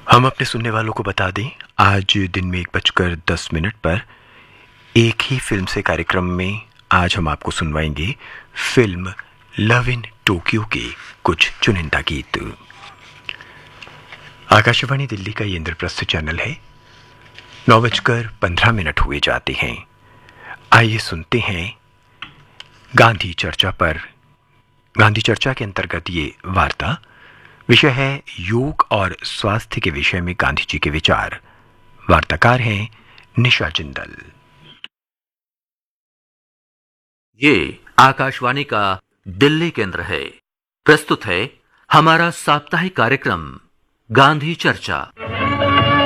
हम अपने सुनने वालों को बता दें, आज दिन में 1:10 पर एक ही फिल्म से कार्यक्रम में आज हम आपको सुनवाएंगे फिल्म लव इन टोक्यो के कुछ चुनिंदा गीत। आकाशवाणी दिल्ली का ये इंद्रप्रस्थ चैनल है। 9:15 हुए जाते हैं। आइए सुनते हैं गांधी चर्चा पर। गांधी चर्चा के अंतर्गत ये वार्ता विषय है योग और स्वास्थ्य के विषय में गांधी जी के विचार। वार्ताकार हैं निशा जिंदल। ये आकाशवाणी का दिल्ली केंद्र है। प्रस्तुत है हमारा साप्ताहिक कार्यक्रम गांधी चर्चा।